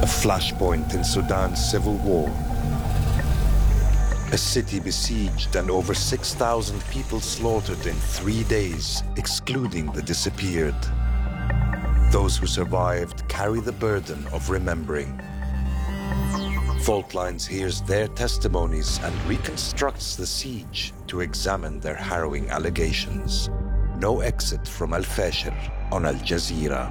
flashpoint in Sudan's civil war. A city besieged and over 6,000 people slaughtered in 3 days, excluding the disappeared. Those who survived carry the burden of remembering. Fault Lines hears their testimonies and reconstructs the siege to examine their harrowing allegations. No exit from Al-Fashir on Al Jazeera.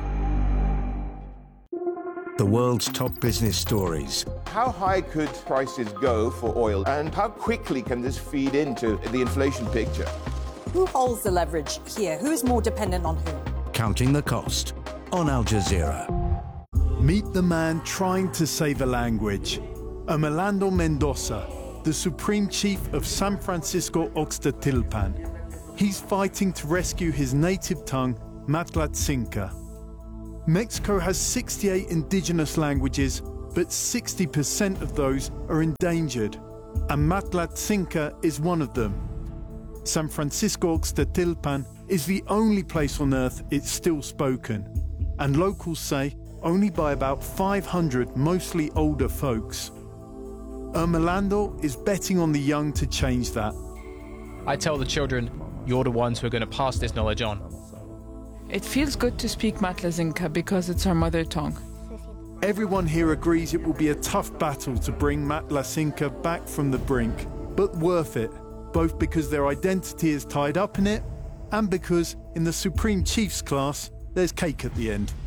The world's top business stories. How high could prices go for oil, and how quickly can this feed into the inflation picture? Who holds the leverage here? Who is more dependent on whom? Counting the cost on Al Jazeera. Meet the man trying to save a language. Orlando Mendoza, the Supreme Chief of San Francisco Oxtatilpan. He's fighting to rescue his native tongue, Matlatzinca. Mexico has 68 indigenous languages, but 60% of those are endangered, and Matlatzinca is one of them. San Francisco Oxtatilpan is the only place on Earth it's still spoken, and locals say only by about 500 mostly older folks. Orlando is betting on the young to change that. I tell the children, you're the ones who are going to pass this knowledge on. It feels good to speak Matlatzinca because it's our mother tongue. Everyone here agrees it will be a tough battle to bring Matlatzinca back from the brink, but worth it, both because their identity is tied up in it and because in the Supreme Chief's class, there's cake at the end.